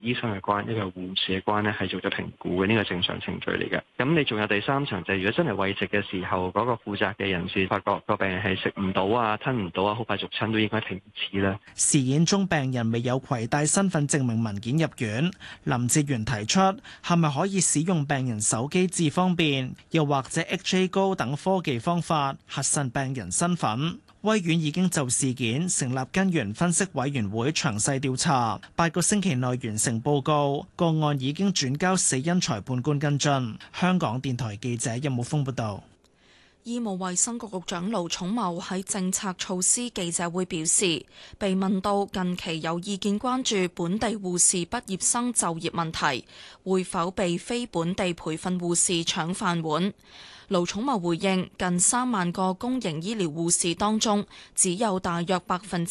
醫生嘅關，一個護士嘅關咧係做咗評估嘅，呢個正常程序嚟嘅。咁你仲有第三層就係如果真係餵食嘅時候，嗰個負責嘅人士發覺個病人係食唔到啊、吞唔到啊，好快俗親都應該停止啦。 事件中病人未有攜帶身份證明文件入院，林哲玄提出係咪可以使用病人手機智方便，又或者 HA 高等科技方法核實病人身份？威院已經就事件成立根源分析委員會詳細調查，8個星期內完成報告，個案已經轉交死因裁判官跟進。香港電台記者任武峰報道。 醫務衛生局局長盧寵茂喺政策措施記者會表示，被問到近期有意見關注本地護士畢業生就業問題，會否被非本地培訓護士搶飯碗？盧寵茂回應，近3萬個公營醫療護士當中，只有大約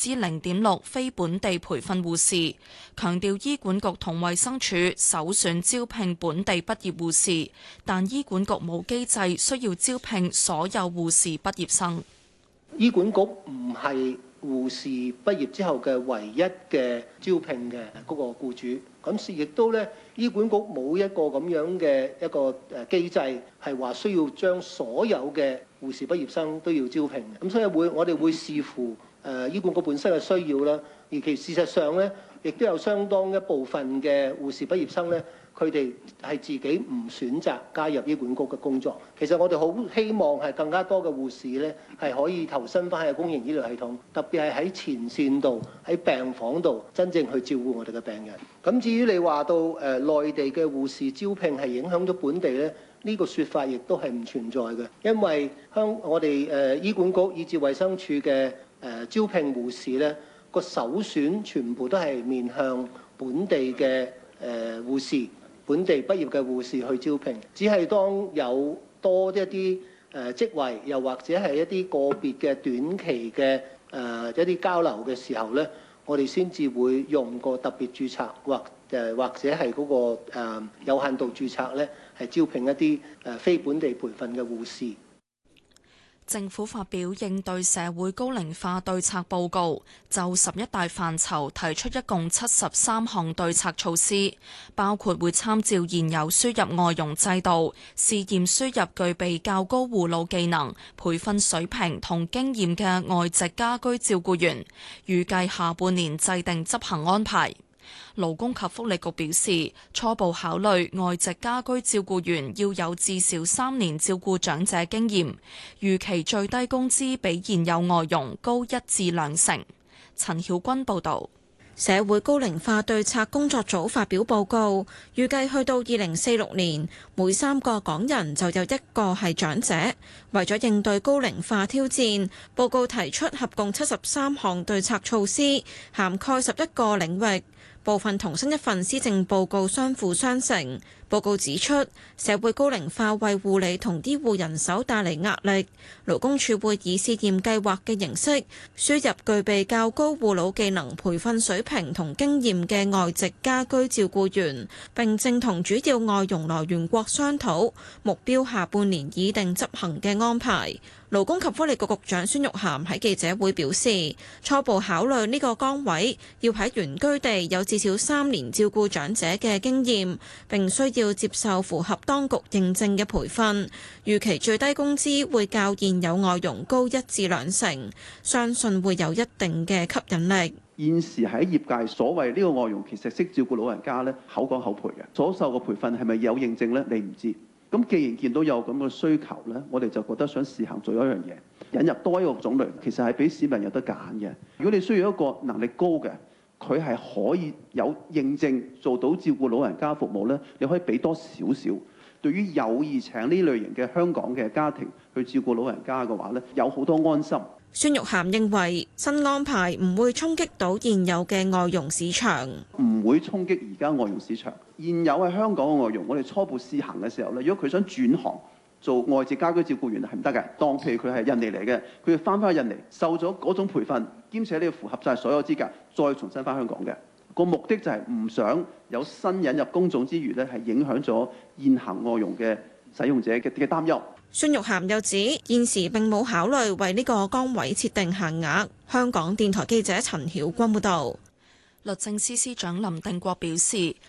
0.6%非本地培訓護士，強調醫管局同衛生署首選招聘本地畢業護士，但醫管局冇機制需要招聘所有護士畢業生。 醫管局唔係護士畢業之後嘅唯一嘅招聘嘅嗰個僱主，咁亦都咧，醫管局冇一個咁樣嘅一個機制，係話需要將所有嘅護士畢業生都要招聘嘅。咁所以我哋會視乎醫管局本身嘅需要啦，而其事實上咧，亦都有相當一部分嘅護士畢業生咧，佢哋係自己唔選擇加入醫管局嘅工作。其實我哋好希望係更加多嘅護士咧，係可以投身翻喺公營醫療系統，特別係喺前線度、喺病房度真正去照顧我哋嘅病人。咁至於你話到內地嘅護士招聘係影響咗本地咧，呢個説法亦都係唔存在嘅，因為我哋醫管局以至衛生署嘅招聘護士咧，個首選全部都係面向本地嘅護士。本地畢業嘅護士去招聘，只係當有多一啲職位，又或者係一啲個別嘅短期嘅一啲交流嘅時候咧，我哋先至會用個特別註冊或者係嗰個有限度註冊咧，係招聘一啲非本地培訓嘅護士。 政府發表應對社會高齡化對策報告，就11大範疇提出一共73項對策措施，包括會參照現有輸入外傭制度，試驗輸入具備較高護老技能、培訓水平同經驗嘅外籍家居照顧員，預計下半年制定執行安排。勞工及福利局表示，初步考慮外籍家居照顧員要有至少3年照顧長者經驗，預期最低工資比現有外傭高1至2成。陳曉君報導。 社會高齡化對策工作組發表報告，預計去到2046年，每3個港人就有1個係長者。為咗應對高齡化挑戰，報告提出合共73項對策措施，涵蓋11個領域。部分同新一份施政報告相輔相成。報告指出，社會高齡化為護理同醫護人手帶嚟壓力，勞工處會以試驗計劃嘅形式，輸入具備較高護老技能、培訓水平同經驗嘅外籍家居照顧員，並正同主要外傭來源國商討，目標下半年擬定執行嘅安排。勞工及福利局局長孫玉菡喺記者會表示，初步考慮呢個崗位要喺原居地有至少3年照顧長者嘅經驗，並需要接受符合當局認證嘅培訓，預期最低工資會較現有外傭高1至2成，相信會有一定嘅吸引力。 現時喺業界所謂呢個外傭其實識照顧老人家呢，口講口賠嘅，所受嘅培訓係咪有認證呢？你唔知。咁既然見到有咁嘅需求呢，我哋就覺得想試行做一樣嘢，引入多一個種類，其實係俾市民有得揀嘅。如果你需要一個能力高嘅，佢係可以有認證做到照顧老人家服務呢，你可以俾多少少。對於有意請呢類型嘅香港嘅家庭去照顧老人家嘅話呢，有好多安心。 孫玉菡認為新安排唔會衝擊到現有嘅外傭市場， 唔會衝擊而家外傭市場。現有喺香港嘅外傭，我哋初步試行嘅時候咧，如果佢想轉行做外籍家居照顧員係唔得嘅。當譬如佢係印尼嚟嘅，佢要翻返去印尼受咗嗰種培訓，兼且你要符合晒所有資格，再重新翻香港嘅。個目的就係唔想有新引入工種之餘咧，係影響咗現行外傭嘅使用者嘅擔憂。 孫玉菡又指，現時並冇考慮為呢個崗位設定限額。香港電台記者陳曉君報導。 律政司司長林定國表示，